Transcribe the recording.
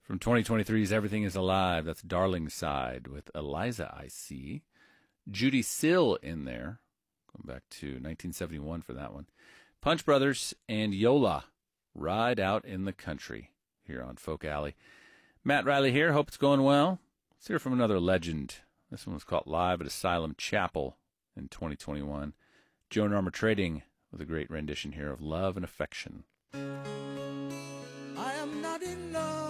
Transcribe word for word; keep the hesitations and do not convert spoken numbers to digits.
From twenty twenty-three's Everything is Alive, that's Darling Side with Eliza I C. Judy Sill in there. Going back to nineteen seventy-one for that one. Punch Brothers and Yola, Ride Out in the Country, here on Folk Alley. Matt Riley here. Hope it's going well. Let's hear from another legend. This one was caught live at Asylum Chapel in twenty twenty-one. Joan Armour Trading with a great rendition here of Love and Affection. I am not in love